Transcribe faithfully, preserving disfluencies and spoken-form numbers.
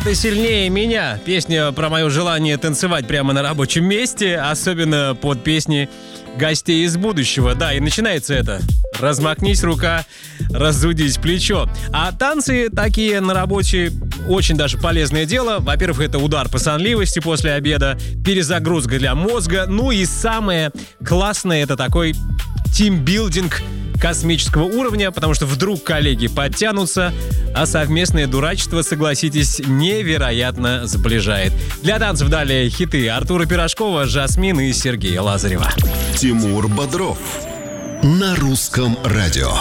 ты сильнее меня». Песня про мое желание танцевать прямо на рабочем месте, особенно под песни гостей из будущего. Да, и начинается это. Размахнись рука, разудись плечо. А танцы такие на работе очень даже полезное дело. Во-первых, это удар по сонливости после обеда, перезагрузка для мозга. Ну и самое классное — это такой тимбилдинг космического уровня, потому что вдруг коллеги подтянутся, а совместное дурачество, согласитесь, невероятно сближает. Для танцев далее хиты Артура Пирожкова, Жасмин и Сергея Лазарева. Тимур Бодров на Русском радио.